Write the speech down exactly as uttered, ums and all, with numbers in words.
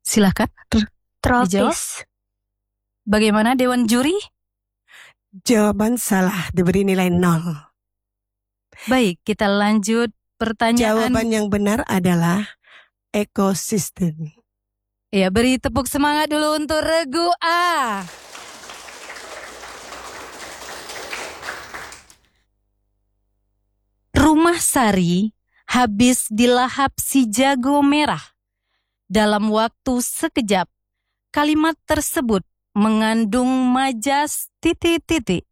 Silakan dijawab. Tropis. Bagaimana Dewan Juri? Jawaban salah, diberi nilai nol. Baik, kita lanjut pertanyaan. Jawaban yang benar adalah ekosistem. Ya, beri tepuk semangat dulu untuk regu A. Rumah Sari habis dilahap si jago merah. Dalam waktu sekejap, kalimat tersebut mengandung majas titik-titik.